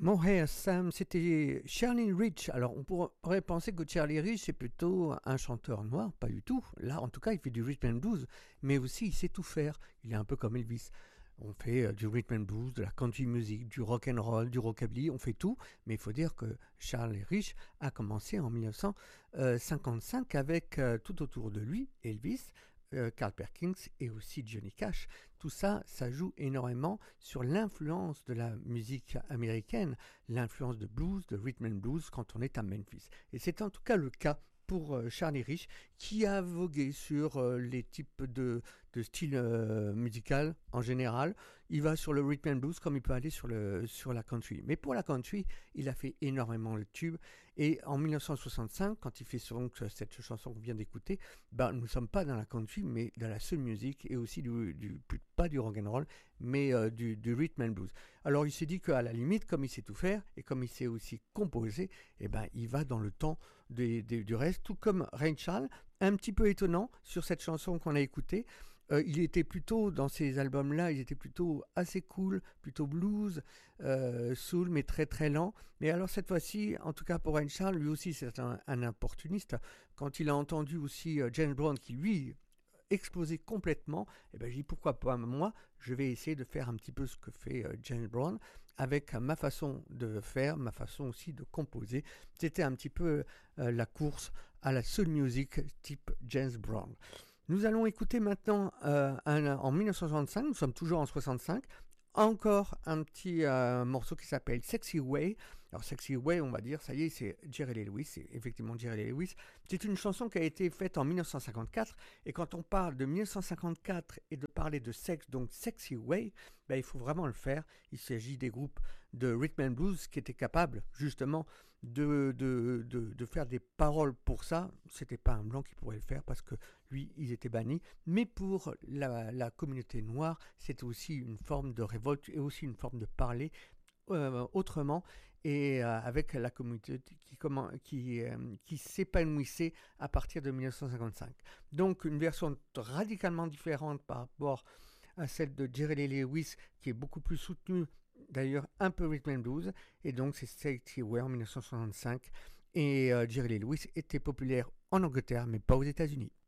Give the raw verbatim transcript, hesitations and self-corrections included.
Mohair Sam, c'était Charlie Rich. Alors, on pourrait penser que Charlie Rich, c'est plutôt un chanteur noir. Pas du tout. Là, en tout cas, il fait du rhythm and blues, mais aussi, il sait tout faire. Il est un peu comme Elvis. On fait euh, du rhythm and blues, de la country music, du rock and roll, du rockabilly, on fait tout. Mais il faut dire que Charlie Rich a commencé en dix-neuf cent cinquante-cinq avec euh, tout autour de lui Elvis, euh, Carl Perkins et aussi Johnny Cash. Tout ça, ça joue énormément sur l'influence de la musique américaine, l'influence de blues, de rhythm and blues quand on est à Memphis. Et c'est en tout cas le cas pour euh, Charlie Rich, qui a vogué sur euh, les types de, de styles euh, musicaux en général. Il va sur le rhythm and blues comme il peut aller sur, le, sur la country. Mais pour la country, il a fait énormément de tubes. Et en dix-neuf cent soixante-cinq, quand il fait donc cette chanson qu'on vient d'écouter, ben, nous ne sommes pas dans la country, mais dans la soul music et aussi du, du pas du rock and roll, mais euh, du, du rhythm and blues. Alors il s'est dit qu'à la limite, comme il sait tout faire et comme il sait aussi composer, eh ben, il va dans le temps des, des, du reste, tout comme Ray Charles, un petit peu étonnant sur cette chanson qu'on a écoutée. Euh, il était plutôt, dans ces albums-là, il était plutôt assez cool, plutôt blues, euh, soul, mais très très lent. Mais alors cette fois-ci, en tout cas pour Ray Charles, lui aussi c'est un, un opportuniste. Quand il a entendu aussi euh, James Brown qui lui explosé complètement, et ben j'ai dit pourquoi pas moi, je vais essayer de faire un petit peu ce que fait euh, James Brown avec euh, ma façon de faire, ma façon aussi de composer. C'était un petit peu euh, la course à la soul music type James Brown. Nous allons écouter maintenant euh, un, en dix-neuf cent soixante-cinq, nous sommes toujours en soixante-cinq, encore un petit euh, morceau qui s'appelle Sexy Way. Alors Sexy Way, on va dire, ça y est, c'est Jerry Lee Lewis, c'est effectivement Jerry Lee Lewis. C'est une chanson qui a été faite en dix-neuf cent cinquante-quatre, et quand on parle de dix-neuf cent cinquante-quatre et de parler de sexe, donc Sexy Way, ben, il faut vraiment le faire. Il s'agit des groupes de rhythm and blues qui étaient capables justement de, de, de, de faire des paroles pour ça. C'était pas un blanc qui pourrait le faire parce que lui, ils étaient bannis. Mais pour la, la communauté noire, c'était aussi une forme de révolte et aussi une forme de parler Euh, autrement et euh, avec la communauté qui, comment, qui, euh, qui s'épanouissait à partir de dix-neuf cent cinquante-cinq. Donc une version radicalement différente par rapport à celle de Jerry Lee Lewis qui est beaucoup plus soutenue, d'ailleurs un peu rhythm and blues, et donc c'est Sexy Way en dix-neuf cent soixante-cinq, et euh, Jerry Lee Lewis était populaire en Angleterre mais pas aux États-Unis.